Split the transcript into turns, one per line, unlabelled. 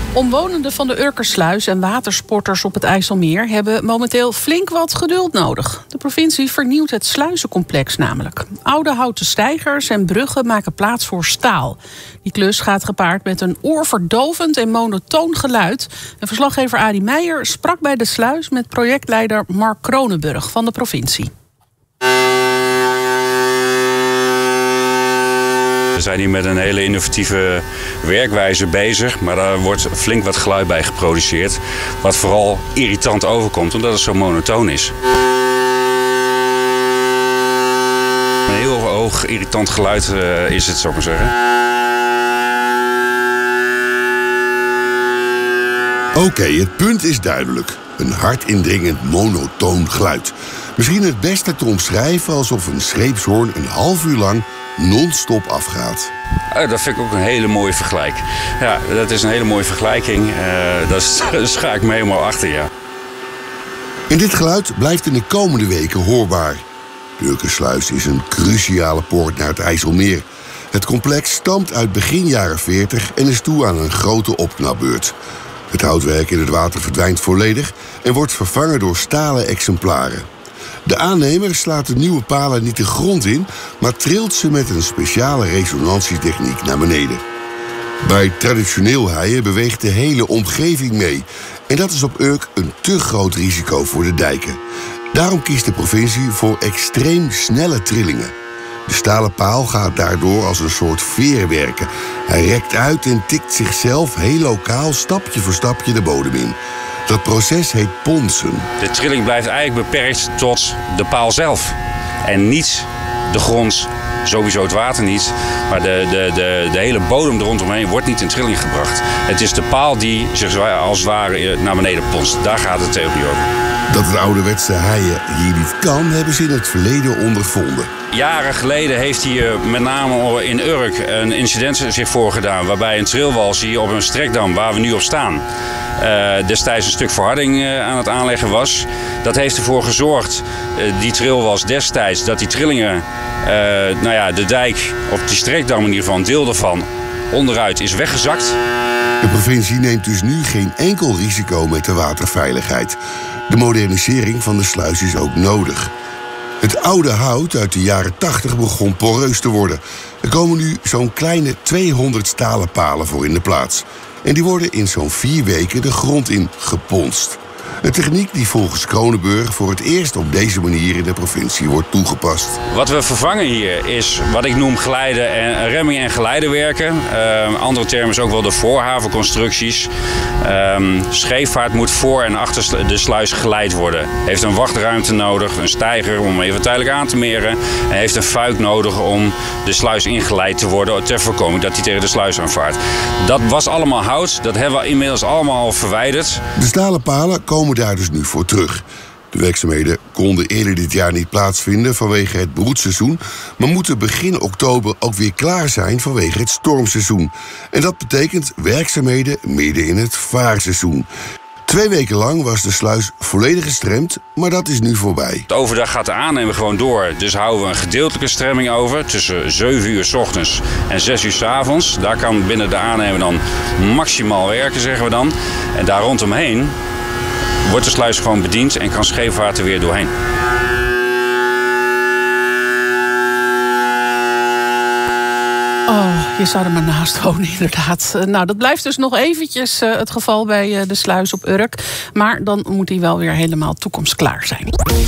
Omwonenden van de Urkersluis en watersporters op het IJsselmeer hebben momenteel flink wat geduld nodig. De provincie vernieuwt het sluizencomplex namelijk. Oude houten steigers en bruggen maken plaats voor staal. Die klus gaat gepaard met een oorverdovend en monotoon geluid. En verslaggever Adi Meijer sprak bij de sluis met projectleider Mark Kronenburg van de provincie.
We zijn hier met een hele innovatieve werkwijze bezig, maar daar wordt flink wat geluid bij geproduceerd. Wat vooral irritant overkomt, omdat het zo monotoon is. Een heel hoog irritant geluid is het, zou ik maar zeggen.
Oké, het punt is duidelijk. Een hard indringend monotoon geluid. Misschien het beste te omschrijven alsof een scheepshoorn een half uur lang non-stop afgaat.
Dat vind ik ook een hele mooie vergelijk. Ja, dat is een hele mooie vergelijking. Daar schaak ik me helemaal achter, ja.
En dit geluid blijft in de komende weken hoorbaar. De Urkersluis is een cruciale poort naar het IJsselmeer. Het complex stamt uit begin jaren 40 en is toe aan een grote opknapbeurt. Het houtwerk in het water verdwijnt volledig en wordt vervangen door stalen exemplaren. De aannemer slaat de nieuwe palen niet de grond in, maar trilt ze met een speciale resonantietechniek naar beneden. Bij traditioneel heien beweegt de hele omgeving mee. En dat is op Urk een te groot risico voor de dijken. Daarom kiest de provincie voor extreem snelle trillingen. De stalen paal gaat daardoor als een soort veer werken. Hij rekt uit en tikt zichzelf heel lokaal stapje voor stapje de bodem in. Dat proces heet ponsen.
De trilling blijft eigenlijk beperkt tot de paal zelf. En niet de grond, sowieso het water niet. Maar de hele bodem rondomheen wordt niet in trilling gebracht. Het is de paal die zich als het ware naar beneden ponst. Daar gaat het theorie over.
Dat het ouderwetse heien hier niet kan, hebben ze in het verleden ondervonden.
Jaren geleden heeft hier met name in Urk een incident zich voorgedaan, waarbij een trilwals hier op een strekdam waar we nu op staan destijds een stuk verharding aan het aanleggen was. Dat heeft ervoor gezorgd, die trilwals destijds, dat die trillingen, de dijk op die strekdam in ieder geval, een deel daarvan, onderuit is weggezakt.
De provincie neemt dus nu geen enkel risico met de waterveiligheid. De modernisering van de sluis is ook nodig. Het oude hout uit de jaren 80 begon poreus te worden. Er komen nu zo'n kleine 200 stalen palen voor in de plaats. En die worden in zo'n 4 weken de grond in geponst. Een techniek die volgens Kronenburg voor het eerst op deze manier in de provincie wordt toegepast.
Wat we vervangen hier is wat ik noem remming en geleidewerken. Andere term is ook wel de voorhavenconstructies. Scheepvaart moet voor en achter de sluis geleid worden. Heeft een wachtruimte nodig, een steiger om even tijdelijk aan te meren. En heeft een fuik nodig om de sluis ingeleid te worden ter voorkoming dat hij tegen de sluis aanvaart. Dat was allemaal hout, dat hebben we inmiddels allemaal verwijderd.
De stalen palen komen daar dus nu voor terug. De werkzaamheden konden eerder dit jaar niet plaatsvinden vanwege het broedseizoen, maar moeten begin oktober ook weer klaar zijn vanwege het stormseizoen. En dat betekent werkzaamheden midden in het vaarseizoen. 2 weken lang was de sluis volledig gestremd, maar dat is nu voorbij.
Overdag gaat de aannemer gewoon door. Dus houden we een gedeeltelijke stremming over tussen 7 uur 's ochtends en 6 uur 's avonds. Daar kan binnen de aannemer dan maximaal werken, zeggen we dan. En daar rondomheen wordt de sluis gewoon bediend en kan scheepvaart er weer doorheen.
Oh, je zou er maar naast wonen, inderdaad. Nou, dat blijft dus nog eventjes het geval bij de sluis op Urk. Maar dan moet hij wel weer helemaal toekomstklaar zijn.